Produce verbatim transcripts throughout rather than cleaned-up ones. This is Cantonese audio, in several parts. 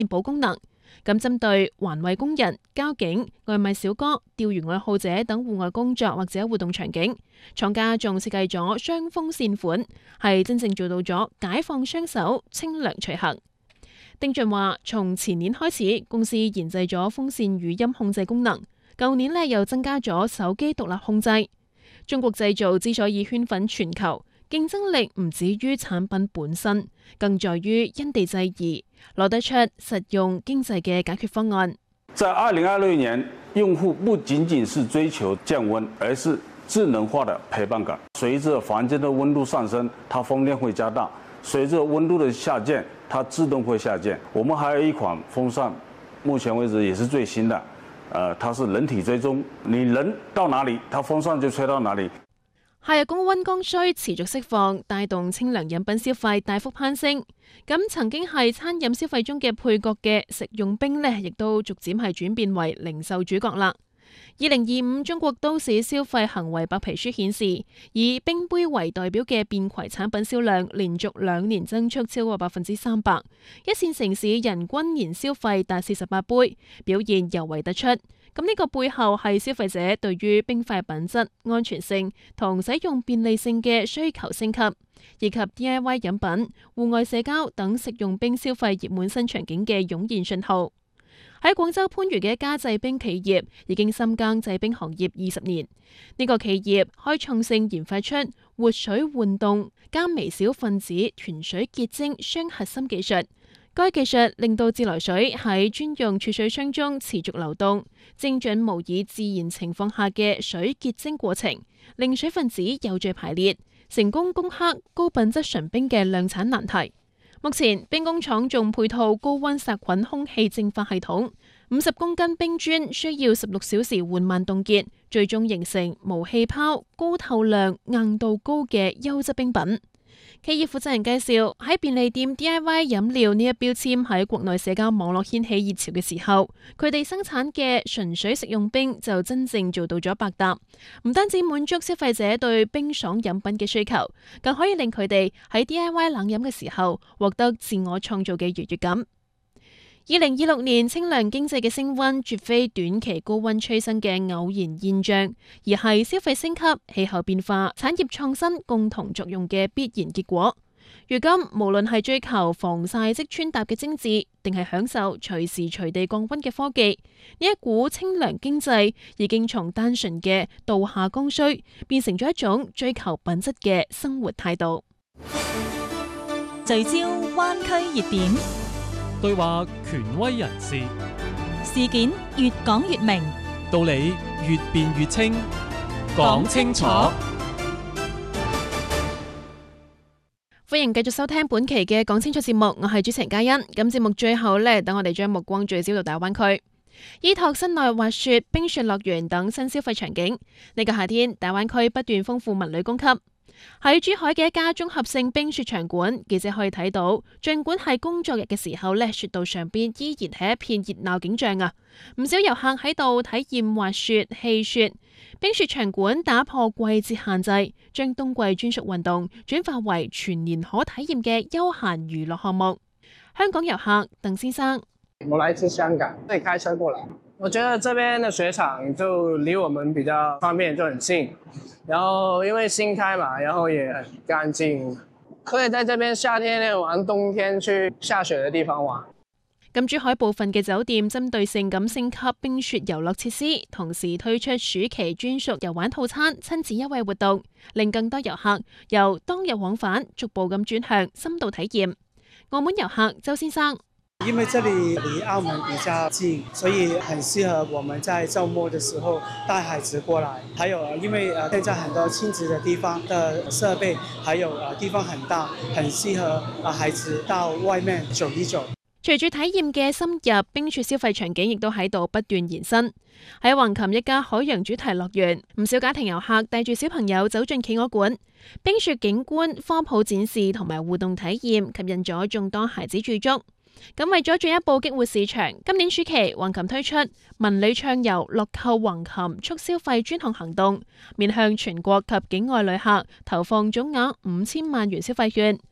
補功能。咁針對環衛工人、交警、外賣小哥、釣魚愛好者等戶外工作或者活動場景，廠家仲設計咗雙風扇款，係真正做到咗解放雙手、清涼隨行。丁俊話：從前年開始，公司研製咗風扇語音控制功能，舊年呢又增加咗手機獨立控制。中國製造之所以圈粉全球，競爭力唔止於產品本身，更在於因地制宜，攞得出實用經濟嘅解決方案。 在二零二六年，用戶不僅僅是追求降溫，而是智能化的陪伴感。隨着房間的溫度上升，它風量會加大；隨着溫度的下降，它自動會下降。我們還有一款風扇，目前為止也是最新的，呃，它是人體追蹤，你人到哪裡，它風扇就吹到哪裡。 夏日高溫剛需持續釋放，帶動清涼飲品消費大幅攀升。咁曾經係餐飲消費中嘅配角嘅食用冰呢，亦都逐漸係轉變為零售主角啦。二零二五中國都市消費行為白皮書顯示，以冰杯為代表嘅便攜產品銷量連續兩年增速超過百分之三百，一線城市人均年消費達四十八杯，表現尤為突出。咁呢個背後係消費者對於冰塊品質、安全性同使用便利性嘅需求升級，以及 D I Y 飲品、戶外社交等食用冰消費熱門新場景嘅湧現信號。喺廣州番禺嘅一家製冰企業已經深耕製冰行業二十年，呢、這個企業開創性研發出活水換凍加微小分子團水結晶雙核心技術。該技術令到自來水喺專用儲水箱中持續流動，精準模擬自然情況下嘅水結晶過程，令水分子有序排列，成功攻克高品質純冰嘅量產難題。目前冰工廠仲配套高溫殺菌空氣淨化系統，五十公斤冰磚需要十六小時緩慢凍結，最終形成無氣泡、高透亮、硬度高嘅優質冰品。企業負責人介紹，喺便利店 D I Y 飲料呢一標籤喺國內社交網絡掀起熱潮嘅時候，佢哋生產嘅純水食用冰就真正做到咗百搭，唔單止滿足消費者對冰爽飲品嘅需求，更可以令佢哋喺 D I Y 冷飲嘅時候獲得自我創造嘅愉悅感。二零二六年清涼經濟嘅升溫，絕非短期高溫催生嘅偶然現象，而係消費升級、氣候變化、產業創新共同作用嘅必然結果。如今，無論係追求防曬即穿搭嘅精緻，定係享受隨時隨地降溫嘅科技，呢一股清涼經濟已經從單純嘅度夏剛需，變成咗一種追求品質嘅生活態度。 聚焦灣區熱點。 對話權威人士， 事件越講越明， 道理越辯越清，講清楚。 歡迎繼續收聽本期嘅講清楚節目，我係主持人嘉欣。咁節目最後呢，等我哋將目光聚焦到大灣區，依託室內滑雪、冰雪樂園等新消費場景。呢個夏天，大灣區不斷豐富文旅供給。喺珠海嘅一家綜合性冰雪場館，記者可以睇到，盡管係工作日嘅時候呢，雪道上邊依然係一片熱鬧景象啊！唔少遊客喺度體驗滑雪、戲雪。冰雪場館打破季節限制，將冬季專屬運動轉化為全年可體驗嘅休閒娛樂項目。香港遊客鄧先生， 我來自香港，可以開車過來。我覺得這邊的雪場就離我們比較方便，就很近。然後因為新開嘛，然後也很乾淨，可以在這邊夏天玩，冬天去下雪的地方玩。 咁珠海部分嘅酒店針對性咁升級冰雪遊樂設施，同時推出暑期專屬遊玩套餐、親子優惠活動，令更多遊客由當日往返逐步咁轉向深度體驗。澳門遊客周先生。 因為這裡離澳門比較近，所以很適合我們在週末的時候帶孩子過來。還有因為呃現在很多親子的地方的設備，還有呃地方很大，很適合呃孩子到外面走一走。 隨住體驗嘅深入，冰雪消費場景亦都喺度不斷延伸。喺橫琴一家海洋主題樂園，唔少家庭遊客帶住小朋友走進企鵝館，冰雪景觀、科普展示同埋互動體驗，吸引咗眾多孩子駐足。咁為咗進一步激活市場，今年暑期橫琴推出文旅暢遊樂購橫琴促消費專項行動，面向全國及境外旅客投放總額五千萬元消費券，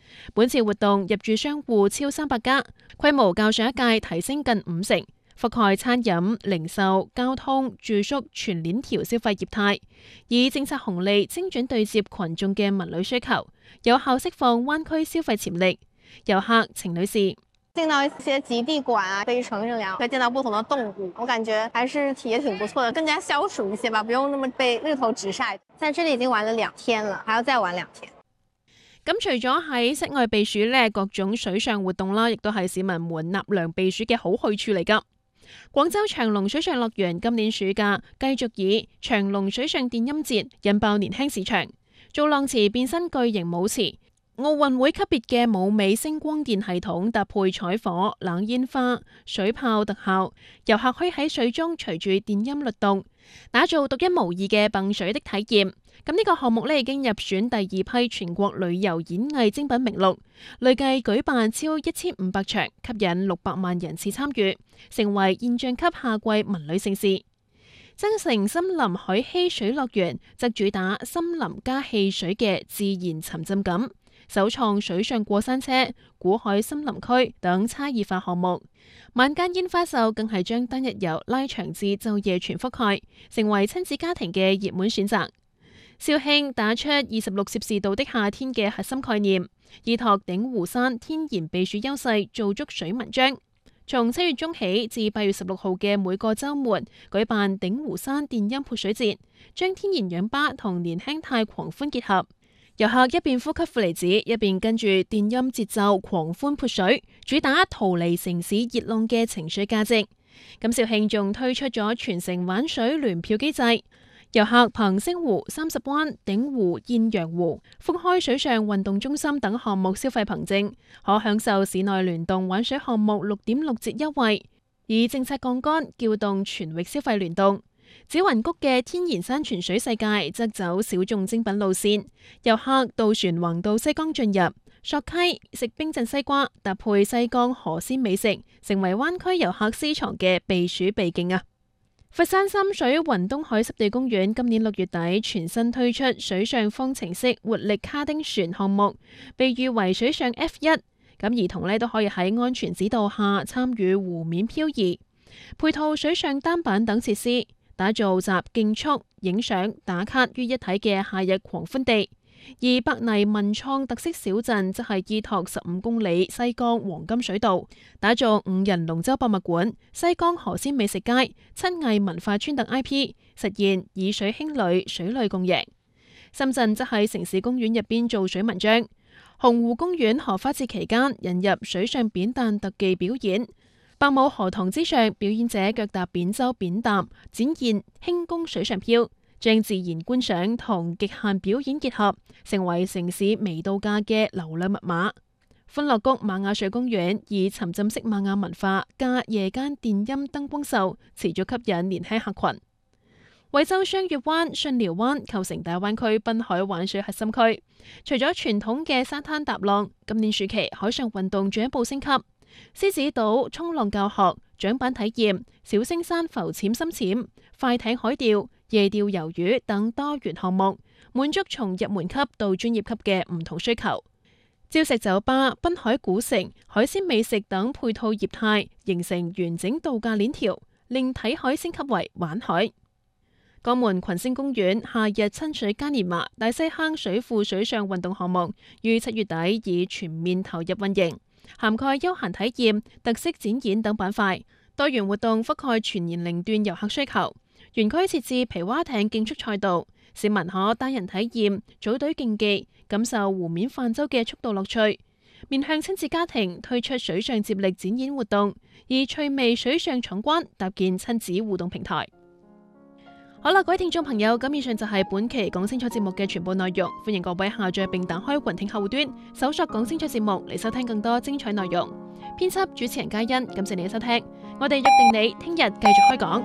本次活動入駐商戶超三百家，規模較上一屆提升近五成，覆蓋餐飲、零售、交通、住宿全鏈條消費業態，以政策紅利精準對接群眾嘅文旅需求，有效釋放灣區消費潛力。遊客程女士。 進到一些極地館啊，可以乘着涼，可以見到不同的動物，我感覺還是體驗挺不錯的，更加消暑一些吧，不用那麼被日頭直曬。在這裡已經玩了兩天了，還要再玩兩天。 咁除咗喺室外避暑呢，各種水上活動啦，亦都係市民們納涼避暑嘅好去處嚟㗎。廣州長隆水上樂園今年暑假繼續以長隆水上電音節引爆年輕市場，造浪池變身巨型舞池。奧運會級別嘅舞美聲光電系統搭配彩火、冷煙花、水炮特效，遊客可以喺水中隨住電音律動，打造獨一無二嘅蹦水的體驗。咁呢個項目呢已經入選第二批全國旅遊演藝精品名錄，累計舉辦超一千五百場，吸引六百萬人次參與，成為現象級夏季文旅盛事。增城森林海嬉水樂園則主打森林加戲水嘅自然沉浸感。首創水上過山車、古海森林區等差異化項目，晚間煙花秀更係將單日遊拉長至晝夜全覆蓋，成為親子家庭嘅熱門選擇。肇慶打出二十六攝氏度的夏天嘅核心概念，依託鼎湖山天然避暑優勢，做足水文章。從七月中起至八月十六號嘅每個週末舉辦鼎湖山電音潑水節，將天然氧吧同年輕態狂歡結合。遊客一邊呼吸負離子，一邊跟住電音節奏狂歡潑水，主打逃離城市熱浪嘅情緒價值。咁肇慶仲推出咗全城玩水聯票機制，遊客憑星湖、三十灣、鼎湖、艷陽湖、福開水上運動中心等項目消費憑證，可享受市內聯動玩水項目六點六折優惠，以政策槓桿撬動全域消費聯動。紫雲谷嘅天然山泉水世界則走小眾精品路線，遊客渡船橫渡西江進入索溪食冰鎮西瓜，搭配西江河鮮美食，成為灣區遊客私藏嘅避暑秘境啊！佛山深水雲東海濕地公園今年六月底全新推出水上方程式活力卡丁船項目，被譽為水上 F 一，咁兒童呢都可以喺安全指導下參與湖面漂移，配套水上單板等設施。打造集競速、影相、打卡於一體嘅夏日狂歡地，而白泥文創特色小鎮則係依託十五公里西江黃金水道，打造五人龍舟博物館、西江河鮮美食街、七藝文化村等 I P， 實現以水興旅、水類共贏。深圳則喺城市公園入邊做水文章，洪湖公園荷花節期間引入水上扁擔特技表演。白母荷塘之上，表演者腳踏扁舟扁擔，展現輕功水上漂，將自然觀賞同極限表演結合，成為城市微度假嘅流量密碼。歡樂谷瑪雅水公園以沉浸式瑪雅文化加夜間電音燈光秀，持續吸引年輕客群。惠州雙月灣、巽寮灣構成大灣區濱海玩水核心區，除咗傳統嘅沙灘踏浪，今年暑期海上運動進一步升級。獅子島衝浪教學、槳板體驗、小星山浮潛深潛、快艇海釣、夜釣魷魚等多元項目，滿足從入門級到專業級嘅唔同需求。礁石酒吧、濱海古城、海鮮美食等配套業態，形成完整度假鏈條，令睇海升級為玩海。江門群星公園夏日親水嘉年華大西坑水庫水上運動項目，於七月底已全面投入運營。涵蓋休閒體驗、特色展演等板塊，多元活動覆蓋全年齡段遊客需求。園區設置皮划艇競速賽道，市民可單人體驗、組隊競技，感受湖面泛舟嘅速度樂趣。面向親子家庭推出水上接力展演活動，以趣味水上闖關搭建親子互動平台。好啦，各位聽眾朋友，咁以上就係本期講清楚節目嘅全部內容。歡迎各位下載並打開雲聽客戶端，搜索講清楚節目嚟收聽更多精彩內容。編輯主持人嘉欣，感謝你嘅收聽，我哋約定你聽日繼續開講。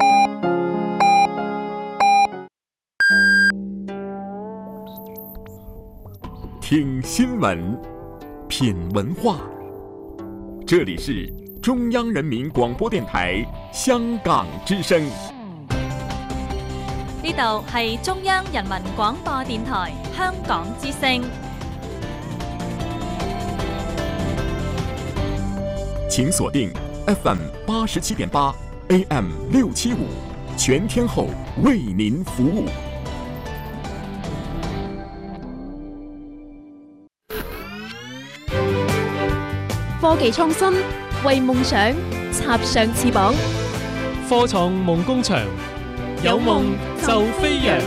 聽新聞，品文化，這裡是中央人民廣播電台香港之聲。 呢度係中央人民廣播電台香港之聲。 請鎖定 F M 八十七點八 A M 六七五，全天候為您服務。 科技創新，為夢想插上翅膀。 科創夢工場，有夢就飛揚。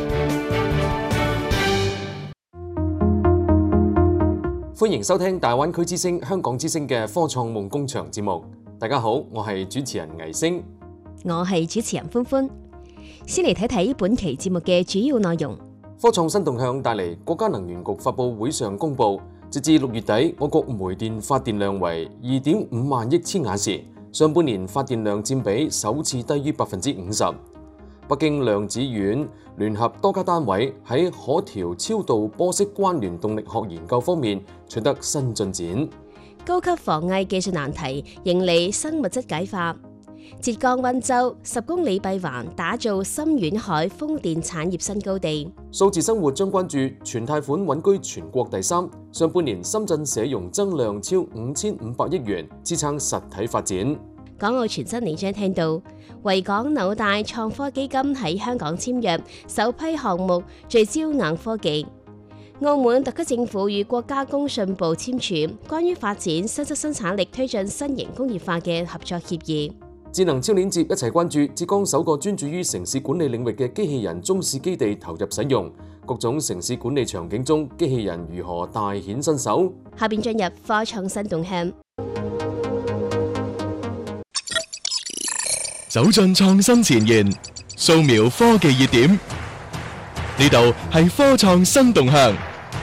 歡迎收聽大灣區之聲、香港之聲嘅科創夢工場節目。大家好，我係主持人倪星， 我係主持人歡歡。先嚟睇睇本期節目嘅主要內容。 科創新動向帶嚟，國家能源局發佈會上公佈，截至六月底，我國煤電發電量為二點五萬億千瓦時，上半年發電量佔比首次低於百分之五十。北京量子院聯合多家單位喺可調超導波式關聯動力學研究方面取得新進展。 高級防偽技術難題迎嚟新物質解法。浙江溫州十公里閉環打造深遠海風電產業新高地。 數字生活將關注全貸款穩居全國第三。上半年深圳社融增量超五千五百億元，支撐實體發展。 港澳傳真你將聽到，維港紐帶創科基金喺香港簽約首批項目，聚焦硬科技。澳門特區政府與國家工信部簽署關於發展新質生產力、推進新型工業化嘅合作協議。 智能超鏈接一齊關注浙江首個專注於城市管理領域嘅機器人中試基地投入使用，各種城市管理場景中機器人如何大顯身手。 下邊進入科創新動向。 走進創新前沿，掃描科技熱點。呢度係科創新動向。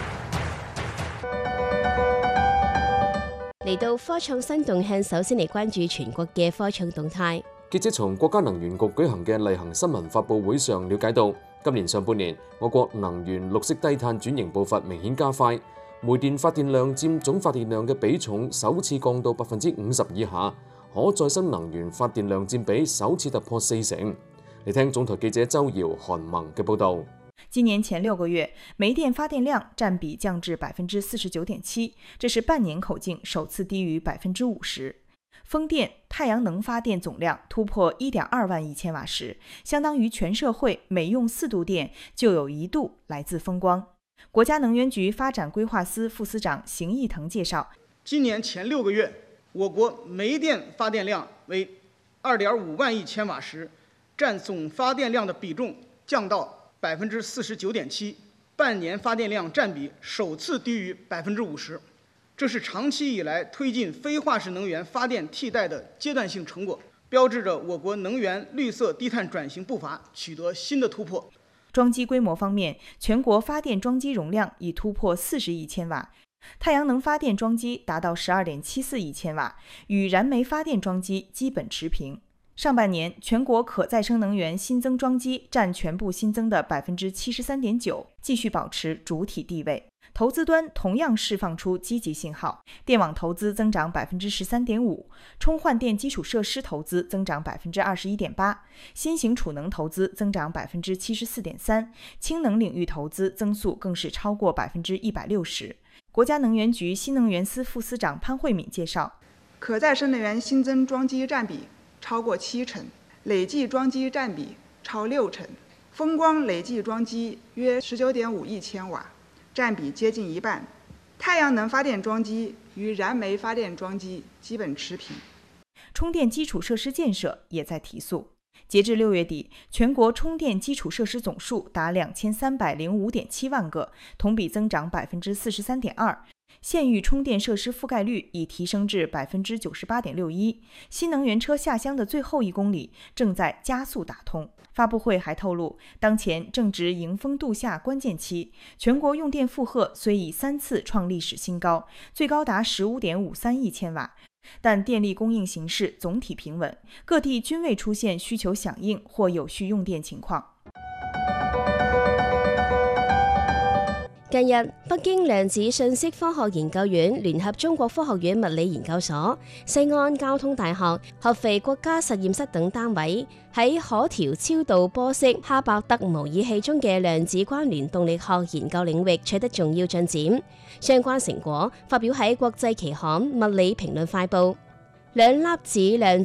嚟到科創新動向，首先嚟關注全國嘅科創動態。 記者從國家能源局舉行嘅例行新聞發佈會上了解到，今年上半年我國能源綠色低碳轉型步伐明顯加快，煤電發電量佔總發電量嘅比重首次降到百分之五十以下。可再生能源發電量佔比首次突破四成。嚟聽總台記者周瑤、韓萌嘅報道。 今年前六個月，煤電發電量佔比降至百分之四十九點七，這是半年口徑首次低於百分之五十。風電、太陽能發電總量突破一點二萬億千瓦時，相當於全社會每用四度電就有一度來自風光。國家能源局發展規劃司副司長邢義騰介紹， 今年前六個月，我國煤電發電量為二點五萬億千瓦時，佔總發電量的比重降到百分之四十九點七，半年發電量佔比首次低於百分之五十，這是長期以來推進非化石能源發電替代的階段性成果，標誌着我國能源綠色低碳轉型步伐取得新的突破。 裝機規模方面，全國發電裝機容量已突破四十億千瓦。太陽能發電裝機達到十二點七四億千瓦，與燃煤發電裝機基本持平。上半年，全國可再生能源新增裝機佔全部新增的百分之七十三點九，繼續保持主體地位。投資端同樣釋放出積極信號，電網投資增長百分之十三點五，充換電基礎設施投資增長百分之二十一點八，新型儲能投資增長百分之七十四點三，氫能領域投資增速更是超過百分之一百六十。國家能源局新能源司副司長潘慧敏介紹， 可再生能源新增裝機佔比超過七成，累計裝機佔比超六成，風光累計裝機約十九點五億千瓦，佔比接近一半。太陽能發電裝機與燃煤發電裝機基本持平。 充電基礎設施建設也在提速。截至六月底，全國充電基礎設施總數達兩千三百零五點七萬個，同比增長百分之四十三點二。縣域充電設施覆蓋率已提升至百分之九十八點六一。新能源車下鄉的最後一公里正在加速打通。發布會還透露，當前正值迎峰度夏關鍵期，全國用電負荷雖已三次創歷史新高，最高達十五點五三億千瓦。但電力供應形勢總體平穩，各地均未出現需求響應或有序用電情況。 近日，北京量子信息科學研究院聯合中國科學院物理研究所、西安交通大學、合肥國家實驗室等單位喺可調超導波式哈伯特模擬器中嘅量子關聯動力學研究領域取得重要進展，相關成果發表喺國際期刊《物理評論快報》。 兩粒子量